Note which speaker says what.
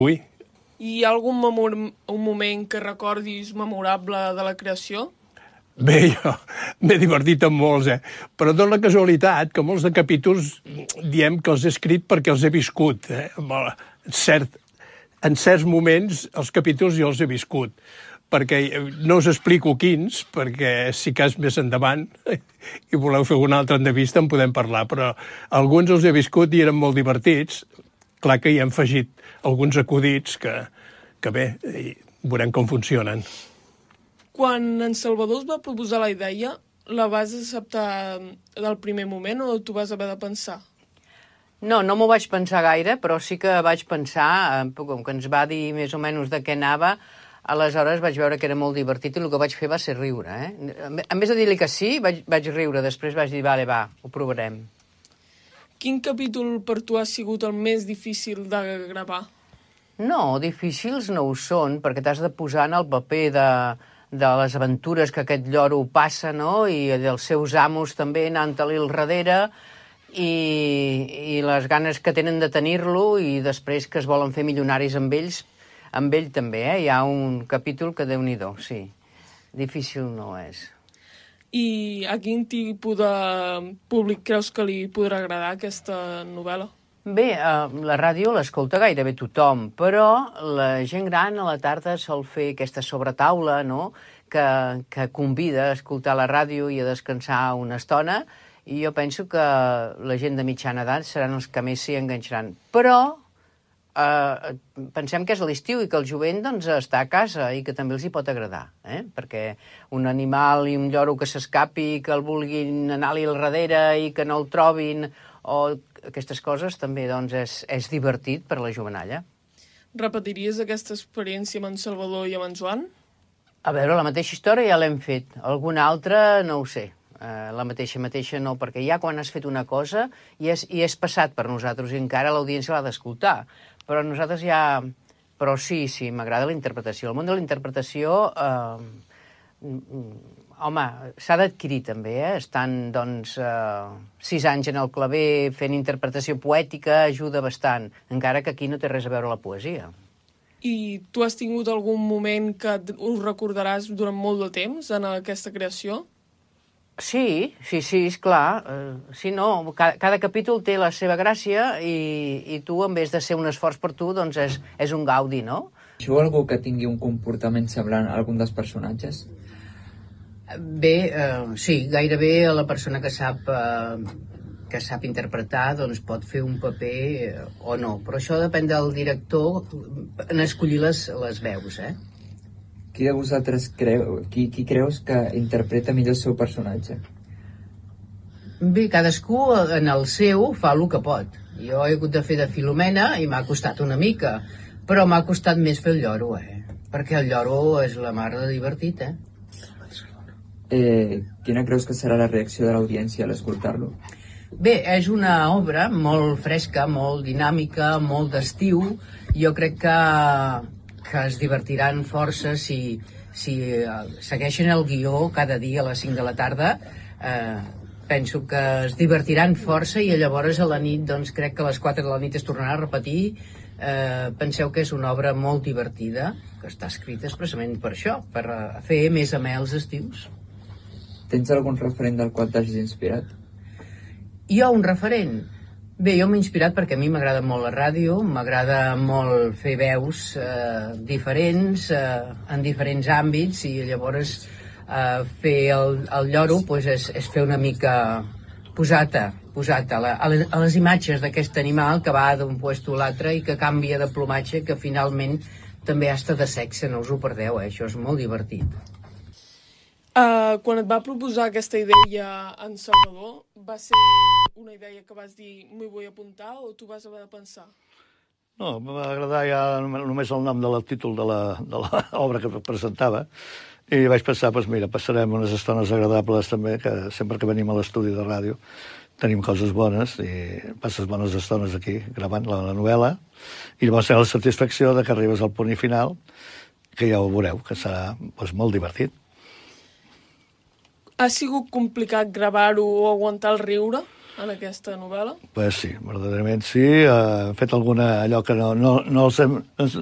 Speaker 1: Ui,
Speaker 2: Hi ha un moment que recordis memorable de la creació?
Speaker 1: bé, jo m'he divertit amb molts, però dona la casualitat que molts de capítols diem que els he escrit perquè els he viscut. En certs moments els capítols jo els he viscut, perquè no us explico quins, perquè si cas més endavant i voleu fer una altra entrevista en podem parlar, però alguns els he viscut i eren molt divertits. Clar que hi hem afegit alguns acudits que bé, veurem com funcionen.
Speaker 2: Quan en Salvador es va proposar la idea, la vas acceptar del primer moment o t'ho vas haver de pensar?
Speaker 3: No m'ho vaig pensar gaire, però sí que vaig pensar, com que ens va dir més o menys de què anava, aleshores vaig veure que era molt divertit i el que vaig fer va ser riure. En vez de dir-li que sí, vaig riure. Després vaig dir, vale, va, ho provarem.
Speaker 2: Quin capítol per tu ha sigut el més difícil de gravar?
Speaker 3: No, difícils no ho són, perquè t'has de posar en el paper de les aventures que aquest lloro passa, no?, i dels seus amos també anant-li al darrere, i les ganes que tenen de tenir-lo, i després que es volen fer milionaris amb ell també, Hi ha un capítol que Déu-n'hi-do, sí. Difícil no és.
Speaker 2: I a quin tipus de públic creus que li podrà agradar aquesta novel·la?
Speaker 3: Bé, la ràdio l'escolta gairebé tothom, però la gent gran a la tarda sol fer aquesta sobretaula, no?, que convida a escoltar la ràdio i a descansar una estona, i jo penso que la gent de mitjana edat seran els que més s'hi enganxaran. Però pensem que és l'estiu i que el jovent doncs, està a casa i que també els hi pot agradar, perquè un animal i un lloro que s'escapi, que el vulguin anar-li al darrere i que no el trobin, o aquestes coses també doncs, és divertit per a la jovenalla.
Speaker 2: Repetiries aquesta experiència amb en Salvador i amb en Joan?
Speaker 3: A veure, la mateixa història ja l'hem fet. Alguna altra no ho sé. La mateixa no, perquè ja quan has fet una cosa i és passat per nosaltres i encara l'audiència l'ha d'escoltar. Però nosaltres ja... Però sí, m'agrada la interpretació. El món de la interpretació... Home, s'ha d'adquirir també, Estan, doncs, 6 anys en el claver fent interpretació poètica ajuda bastant, encara que aquí no té res a veure la poesia.
Speaker 2: I tu has tingut algun moment que ho recordaràs durant molt de temps en aquesta creació?
Speaker 3: Sí, esclar. Sí, no, cada capítol té la seva gràcia i tu, en vez de ser un esforç per tu, doncs és un gaudi, no?
Speaker 4: Coneixeu algú que tingui un comportament semblant a algun dels personatges?
Speaker 3: Bé, sí, gairebé la persona que sap interpretar doncs pot fer un paper o no, però això depèn del director en escollir les veus,
Speaker 4: Qui de vosaltres qui creus que interpreta millor el seu personatge?
Speaker 3: Bé, cadascú en el seu fa el que pot. Jo he hagut de fer de Filomena i m'ha costat una mica, però m'ha costat més fer el lloro, perquè el lloro és la mar de divertit,
Speaker 4: Quina creus que serà la reacció de l'audiència a l'escoltar-lo?
Speaker 3: Bé, és una obra molt fresca, molt dinàmica, molt d'estiu. Jo crec que es divertiran força si segueixen el guió cada dia a les 5 de la tarda. Penso que es divertiran força i llavors a la nit, doncs crec que a les 4 de la nit es tornarà a repetir. Penseu que és una obra molt divertida, que està escrita expressament per això, per fer més amè els estius.
Speaker 4: Tens algun referent del qual t'hagis inspirat?
Speaker 3: Jo, un referent? Bé, jo m'he inspirat perquè a mi m'agrada molt la ràdio, m'agrada molt fer veus diferents, en diferents àmbits, i llavors fer el lloro és fer una mica posat a les imatges d'aquest animal que va d'un puesto a l'altre i que canvia de plomatge, que finalment també està de sexe, no us ho perdeu, això és molt divertit.
Speaker 2: Quan et va proposar aquesta idea en Salvador, va ser una idea que vas dir m'hi vull apuntar o tu vas haver de pensar?
Speaker 5: No, em va agradar ja només el nom del títol de l'obra que presentava i vaig pensar, doncs mira, passarem unes estones agradables també, que sempre que venim a l'estudi de ràdio tenim coses bones i passes bones estones aquí gravant la novel·la i llavors la satisfacció de que arribes al punt i final, que ja ho veureu, que serà molt divertit.
Speaker 2: Ha sigut complicat gravar-ho o aguantar el riure? en aquesta novel·la?
Speaker 5: Pues sí, verdaderament sí. Hem fet alguna allò que no els hem...